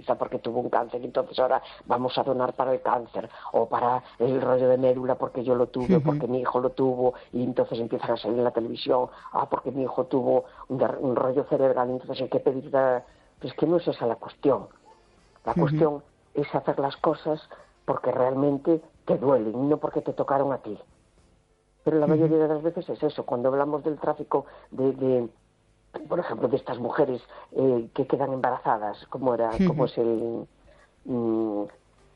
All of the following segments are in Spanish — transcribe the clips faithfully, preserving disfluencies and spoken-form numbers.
Suiza porque tuvo un cáncer, entonces ahora vamos a donar para el cáncer, o para el rollo de médula porque yo lo tuve, uh-huh. porque mi hijo lo tuvo, y entonces empiezan a salir en la televisión, ah, porque mi hijo tuvo un, un rollo cerebral, entonces hay que pedir... La... Pues que no es esa la cuestión. La uh-huh. cuestión es hacer las cosas porque realmente te duelen, no porque te tocaron a ti. Pero la mayoría de las veces es eso. Cuando hablamos del tráfico de, de por ejemplo, de estas mujeres eh, que quedan embarazadas, como era, uh-huh. como es el mm,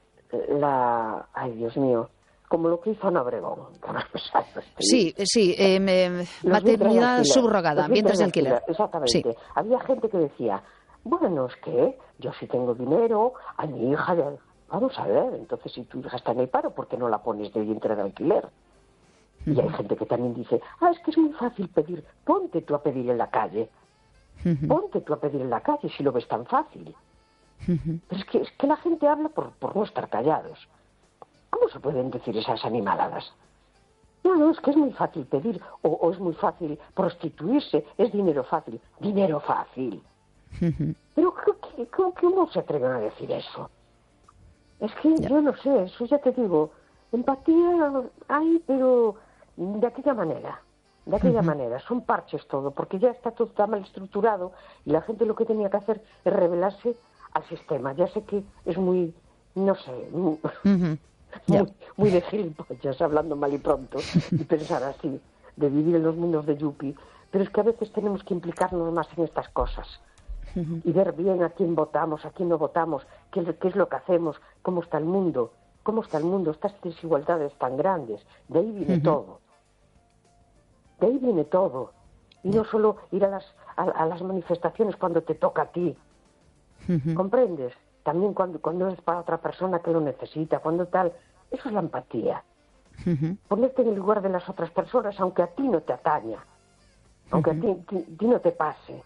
la, ay Dios mío, como lo que hizo Ana Obregón. Sí, sí, eh, me, maternidad subrogada, vientres de alquiler. alquiler. Exactamente. Sí. Había gente que decía, bueno, es que yo sí tengo dinero, a mi hija, le... vamos a ver, entonces si tu hija está en el paro, ¿por qué no la pones de vientre de alquiler? Uh-huh. Y hay gente que también dice, ah, es que es muy fácil pedir, ponte tú a pedir en la calle, uh-huh. ponte tú a pedir en la calle si lo ves tan fácil. Uh-huh. Pero es que, es que la gente habla por, por no estar callados. ¿Cómo se pueden decir esas animaladas? No, no, es que es muy fácil pedir, o, o es muy fácil prostituirse, es dinero fácil, dinero fácil. Uh-huh. Pero ¿cómo, ¿cómo se atreven a decir eso? Es que yeah. yo no sé, eso ya te digo, empatía hay, pero de aquella manera, de aquella uh-huh. manera, son parches todo, porque ya está todo tan mal estructurado y la gente lo que tenía que hacer es rebelarse al sistema. Ya sé que es muy, no sé, muy, uh-huh. yeah. muy, muy de gilipollas, hablando mal y pronto, y pensar así, de vivir en los mundos de Yuppie, pero es que a veces tenemos que implicarnos más en estas cosas. Uh-huh. Y ver bien a quién votamos, a quién no votamos, qué, qué es lo que hacemos, cómo está el mundo, cómo está el mundo, estas desigualdades tan grandes. De ahí viene uh-huh. todo. De ahí viene todo. Y no solo ir a las, a, a las manifestaciones cuando te toca a ti. Uh-huh. ¿Comprendes? También cuando, cuando es para otra persona que lo necesita, cuando tal. Eso es la empatía. Uh-huh. Ponerte en el lugar de las otras personas, aunque a ti no te ataña, aunque uh-huh. a ti, ti, ti no te pase.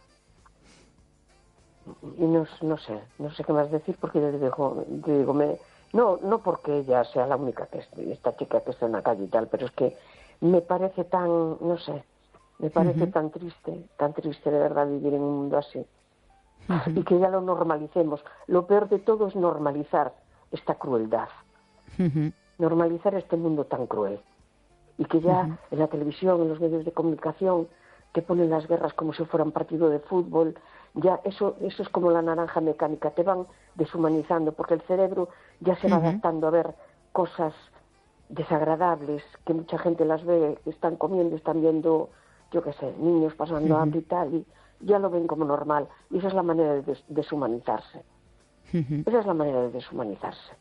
Y no, no sé, no sé qué más decir porque yo digo, yo digo me, no, no porque ella sea la única que esté, esta chica que está en la calle y tal, pero es que me parece tan, no sé, me parece uh-huh. tan triste, tan triste de verdad vivir en un mundo así. Uh-huh. Y que ya lo normalicemos. Lo peor de todo es normalizar esta crueldad. Uh-huh. Normalizar este mundo tan cruel. Y que ya uh-huh. en la televisión, en los medios de comunicación, que ponen las guerras como si fueran partido de fútbol, ya eso eso es como la naranja mecánica, te van deshumanizando, porque el cerebro ya se va uh-huh. adaptando a ver cosas desagradables, que mucha gente las ve, están comiendo, están viendo, yo qué sé, niños pasando uh-huh. hambre y tal, y ya lo ven como normal, y esa es la manera de des- deshumanizarse. Uh-huh. Esa es la manera de deshumanizarse.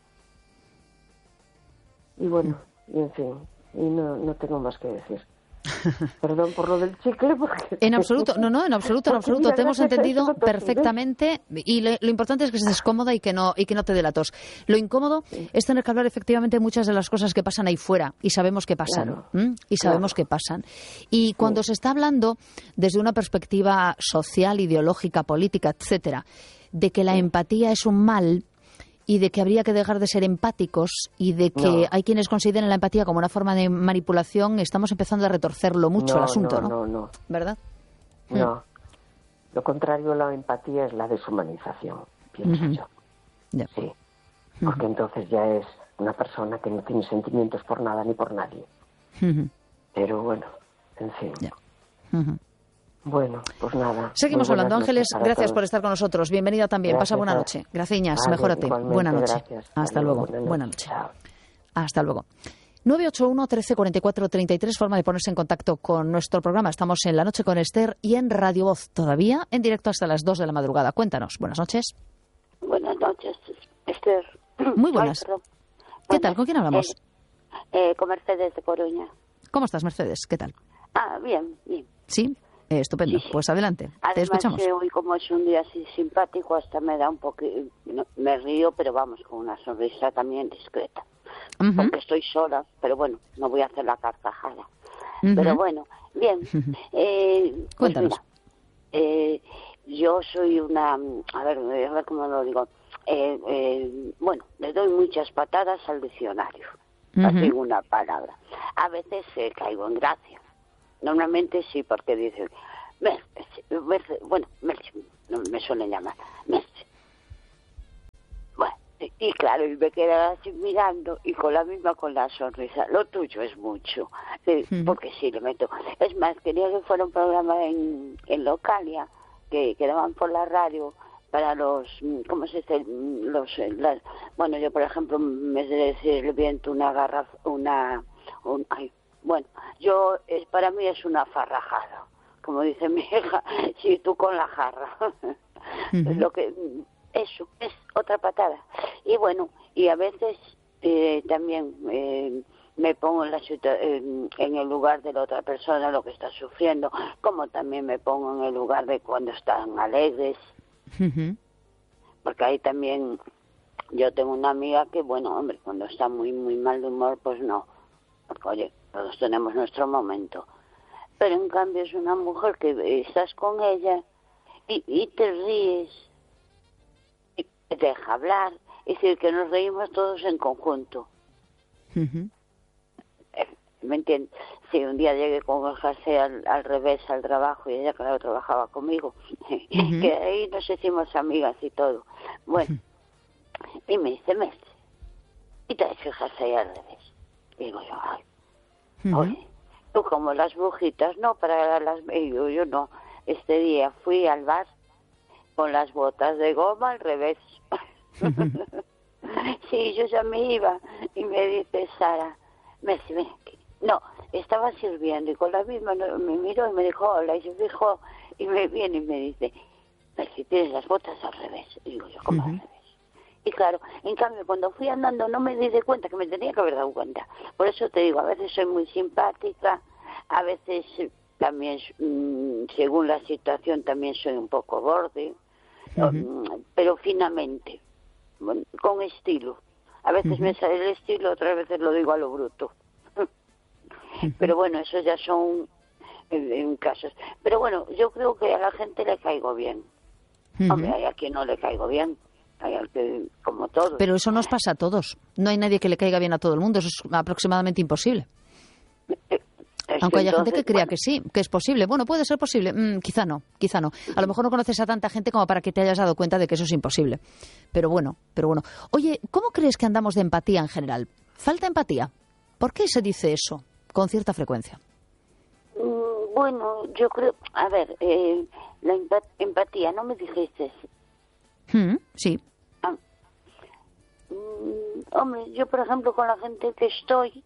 Y bueno, uh-huh. y en fin, y no, no tengo más que decir. Perdón por lo del chicle porque... En absoluto, no, no, en absoluto, en absoluto, mira, te hemos entendido perfectamente y lo, lo importante es que estés cómoda y que no y que no te dé la tos. Lo incómodo sí. es tener que hablar efectivamente de muchas de las cosas que pasan ahí fuera y sabemos que pasan, claro. ¿m? y sabemos claro. que pasan. Y cuando sí. se está hablando desde una perspectiva social, ideológica, política, etcétera, de que la sí. empatía es un mal y de que habría que dejar de ser empáticos y de que no. hay quienes consideran la empatía como una forma de manipulación, estamos empezando a retorcerlo mucho no, el asunto, ¿no? No, no, no. ¿Verdad? No. Mm. Lo contrario a la empatía es la deshumanización, pienso uh-huh. yo. Yeah. Sí. Porque uh-huh. entonces ya es una persona que no tiene sentimientos por nada ni por nadie. Uh-huh. Pero bueno, en fin. Yeah. Uh-huh. Bueno, pues nada. Seguimos hablando. Ángeles, gracias todos. por estar con nosotros. Bienvenida también. Gracias, Pasa buena noche. Graciñas, vale, mejórate. Buena noche. Gracias. Hasta vale, luego. Buena noche. Buena noche. Chao. Hasta luego. nueve ocho uno, trece cuarenta y cuatro, treinta y tres, forma de ponerse en contacto con nuestro programa. Estamos en La Noche con Esther y en Radio Voz, todavía en directo hasta las dos de la madrugada. Cuéntanos. Buenas noches. Buenas noches, Esther. Muy buenas. Ay, ¿Qué buenas. tal? ¿Con quién hablamos? Eh, eh, con Mercedes de Coruña. ¿Cómo estás, Mercedes? ¿Qué tal? Ah, bien, bien. ¿Sí? Eh, estupendo, sí, sí. Pues adelante, Además, te escuchamos. Eh, hoy como es un día así simpático, hasta me da un poco, no, me río, pero vamos, con una sonrisa también discreta, uh-huh. porque estoy sola, pero bueno, no voy a hacer la carcajada. Uh-huh. Pero bueno, bien, uh-huh. eh, pues cuéntanos. Mira, eh, yo soy una, a ver, a ver cómo lo digo, eh, eh, bueno, le doy muchas patadas al diccionario, uh-huh. así una palabra. A veces eh, caigo en gracia. Normalmente sí, porque dicen, Merce, Merce, bueno, Merce, no me suelen llamar, Merce, Y claro, y me quedaba así mirando y con la misma, con la sonrisa. Lo tuyo es mucho, sí, uh-huh. porque sí, le meto. Es más, quería que fuera un programa en, en Localia, que, que daban por la radio para los, ¿cómo se dice? Los, las, bueno, yo por ejemplo me sirviento una garrafa, una, un, ay, bueno, yo, es, para mí es una farrajada, como dice mi hija, sí, tú con la jarra. Uh-huh. Lo que... Eso, es otra patada. Y bueno, y a veces eh, también eh, me pongo en, la situa- en, en el lugar de la otra persona, lo que está sufriendo, como también me pongo en el lugar de cuando están alegres. Uh-huh. Porque ahí también, yo tengo una amiga que, bueno, hombre, cuando está muy, muy mal de humor, pues no. Porque, oye, todos tenemos nuestro momento. Pero en cambio es una mujer que estás con ella y, y te ríes. Deja hablar, es decir, que nos reímos todos en conjunto. Uh-huh. ¿Me entiendes? Si un día llegué con el jersey al, al revés al trabajo y ella, claro, trabajaba conmigo, uh-huh. que ahí nos hicimos amigas y todo. Bueno, uh-huh. y me dice, Messi, y traes el jersey al revés. Y digo yo, ay, uh-huh. oye, tú como las brujitas, no, para las... Y yo, yo no, este día fui al bar con las botas de goma al revés. Sí, yo ya me iba y me dice Sara, Messi, ven aquí. No, estaba sirviendo y con la misma me miró y me dijo hola y se dijo y me viene y me dice, Messi, tienes las botas al revés. Y digo yo, ¿cómo uh-huh. al revés? Y claro, en cambio cuando fui andando no me di de cuenta, que me tenía que haber dado cuenta. Por eso te digo, a veces soy muy simpática, a veces también, mmm, según la situación, también soy un poco borde. Uh-huh. Pero finamente, con estilo. A veces uh-huh. me sale el estilo, otras veces lo digo a lo bruto. Uh-huh. Pero bueno, esos ya son en, en casos. Pero bueno, yo creo que a la gente le caigo bien. Uh-huh. Hombre, hay a quien no le caigo bien. Hay al que, como todos. Pero eso nos pasa a todos. No hay nadie que le caiga bien a todo el mundo. Eso es aproximadamente imposible. Eh, Aunque haya Entonces, gente que crea bueno. que sí, que es posible. Bueno, puede ser posible. Mm, quizá no, quizá no. A lo mejor no conoces a tanta gente como para que te hayas dado cuenta de que eso es imposible. Pero bueno, pero bueno. Oye, ¿cómo crees que andamos de empatía en general? ¿Falta empatía? ¿Por qué se dice eso con cierta frecuencia? Mm, bueno, yo creo... A ver, eh, la empat- empatía, ¿no me dijiste? Mm, sí. Ah, mm, hombre, yo por ejemplo con la gente que estoy...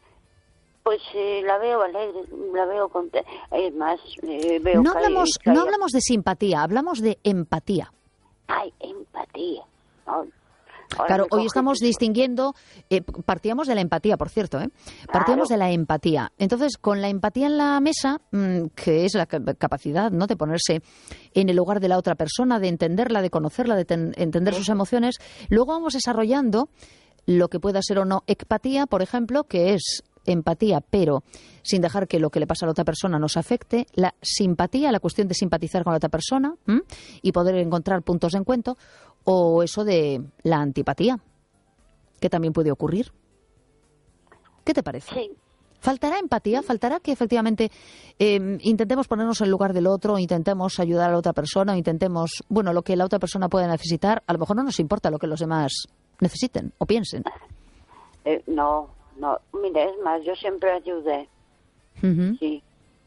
Pues eh, la veo alegre, la veo contenta. Es más, eh, veo no que hablamos, hay, que no hay... hablamos de simpatía, hablamos de empatía. Ay, empatía. Oh, claro, hoy estamos distinguiendo, eh, partíamos de la empatía, por cierto, ¿eh? Partíamos claro. de la empatía. Entonces, con la empatía en la mesa, mmm, que es la capacidad, ¿no?, de ponerse en el lugar de la otra persona, de entenderla, de conocerla, de ten- entender sí. sus emociones, luego vamos desarrollando lo que pueda ser o no empatía, por ejemplo, que es empatía, pero sin dejar que lo que le pasa a la otra persona nos afecte, la simpatía, la cuestión de simpatizar con la otra persona, ¿m? Y poder encontrar puntos de encuentro, o eso de la antipatía, que también puede ocurrir. ¿Qué te parece? Sí. ¿Faltará empatía? ¿Faltará que efectivamente eh, intentemos ponernos en el lugar del otro, intentemos ayudar a la otra persona, o intentemos, bueno, lo que la otra persona pueda necesitar? A lo mejor no nos importa lo que los demás necesiten o piensen. Eh, no. No, mira, es más, yo siempre ayudé, uh-huh. sí,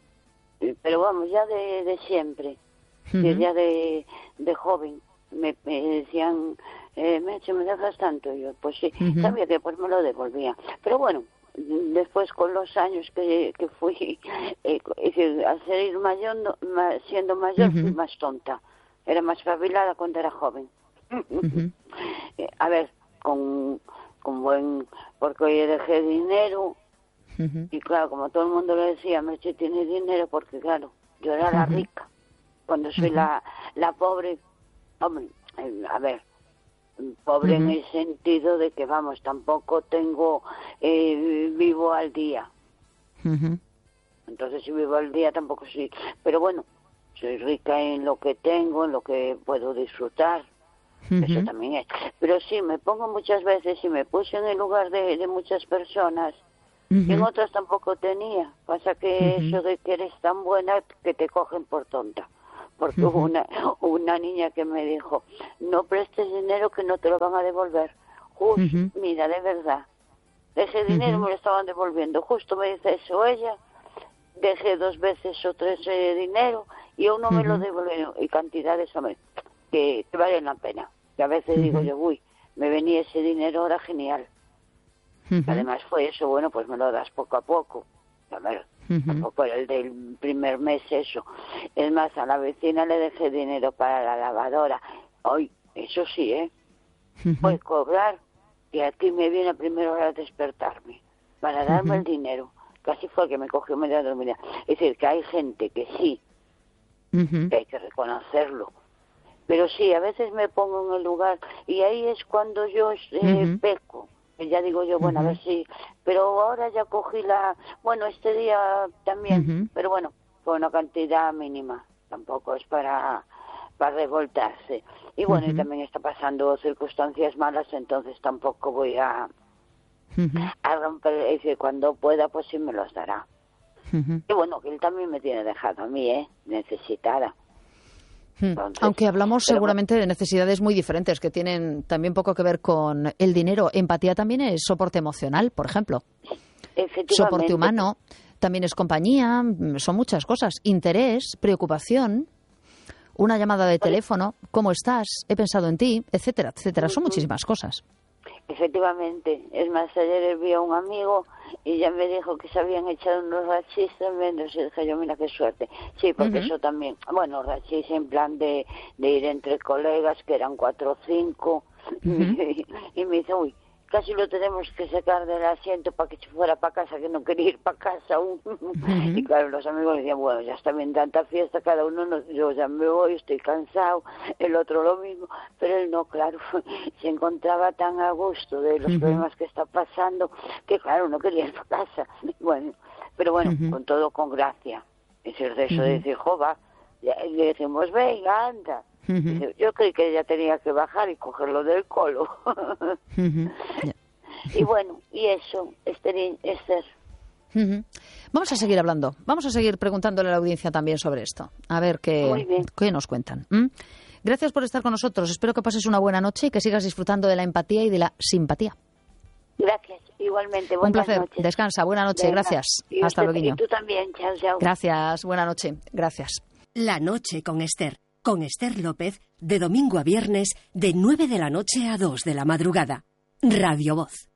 pero vamos, ya de, de siempre, uh-huh. ya de, de joven, me, me decían, eh, Meche, ¿me dejas tanto? Y yo, pues sí, uh-huh. sabía que pues me lo devolvía, pero bueno, después con los años que, que fui, eh, al ser mayor, no, siendo mayor, uh-huh. fui más tonta, era más espabilada cuando era joven. Uh-huh. A ver, con... con buen, porque hoy dejé dinero uh-huh. y claro, como todo el mundo le decía, Meche tiene dinero, porque claro, yo era uh-huh. la rica, cuando soy uh-huh. la, la pobre, hombre, a ver, pobre uh-huh. en el sentido de que vamos, tampoco tengo, eh, vivo al día, uh-huh. entonces si vivo al día tampoco soy, pero bueno, soy rica en lo que tengo, en lo que puedo disfrutar. Uh-huh. Eso también es. Pero sí, me pongo muchas veces y me puse en el lugar de, de muchas personas uh-huh. y en otras tampoco tenía. Pasa que uh-huh. eso de que eres tan buena que te cogen por tonta. Porque uh-huh. hubo una, una niña que me dijo, no prestes dinero que no te lo van a devolver. Justo, Uh-huh. mira, de verdad. Ese dinero uh-huh. me lo estaban devolviendo. Justo me dice eso ella. Dejé dos veces o tres eh, dinero y aún no uh-huh. me lo devolvieron. Y cantidades, hombre, que, que valen la pena. Que a veces uh-huh. digo yo, uy, me venía ese dinero, ahora genial. Uh-huh. Además fue eso, bueno, pues me lo das poco a poco. A ver, uh-huh. tampoco era el del primer mes eso. Es más, a la vecina le dejé dinero para la lavadora. Ay, eso sí, ¿eh? Uh-huh. Voy a cobrar y aquí me viene a primera hora a despertarme para darme uh-huh. el dinero. Casi fue el que me cogió media dormida. Es decir, que hay gente que sí, uh-huh. que hay que reconocerlo. Pero sí, a veces me pongo en el lugar y ahí es cuando yo eh, uh-huh. peco. Y ya digo yo, bueno, uh-huh. a ver si... Pero ahora ya cogí la... Bueno, este día también, uh-huh. pero bueno, fue una cantidad mínima. Tampoco es para, para revoltarse. Y bueno, uh-huh. y también está pasando circunstancias malas, entonces tampoco voy a... Uh-huh. a romper, es decir, cuando pueda, pues sí me los dará. Uh-huh. Y bueno, que él también me tiene dejado a mí, ¿eh? Necesitada. Entonces, aunque hablamos seguramente de necesidades muy diferentes que tienen también poco que ver con el dinero. Empatía también es soporte emocional, por ejemplo. Soporte humano, también es compañía, son muchas cosas. Interés, preocupación, una llamada de teléfono, ¿cómo estás? He pensado en ti, etcétera, etcétera. Son muchísimas cosas. Efectivamente. Es más, ayer vi a un amigo y ya me dijo que se habían echado unos rachis tremendos y dije yo, mira qué suerte. Sí, porque uh-huh. eso también, bueno, rachis en plan de, de ir entre colegas, que eran cuatro o cinco, uh-huh. y, y me dice, uy, casi lo tenemos que sacar del asiento para que se fuera para casa, que no quería ir para casa aún. Uh-huh. Y claro, los amigos decían, bueno, ya está bien tanta fiesta, cada uno, no, yo ya me voy, estoy cansado, el otro lo mismo, pero él no, claro, se encontraba tan a gusto de los uh-huh. problemas que está pasando, que claro, no quería ir para casa. Bueno, pero bueno, uh-huh. con todo con gracia. Es decir, de eso uh-huh. de decir, jova, le decimos, venga, anda. Uh-huh. Yo creí que ella tenía que bajar y cogerlo del colo. Uh-huh. Yeah. Y bueno, y eso, Esther. Esther. Uh-huh. Vamos a seguir hablando, vamos a seguir preguntándole a la audiencia también sobre esto, a ver qué, qué nos cuentan. ¿Mm? Gracias por estar con nosotros, espero que pases una buena noche y que sigas disfrutando de la empatía y de la simpatía. Gracias, igualmente. Buenas Un placer, noches. Descansa, buena noche, Venga. Gracias. Y Hasta luego. Y tú también, chao, chao. Gracias, buena noche, gracias. La noche con Esther. Con Esther López, de domingo a viernes, de nueve de la noche a dos de la madrugada. Radio Voz.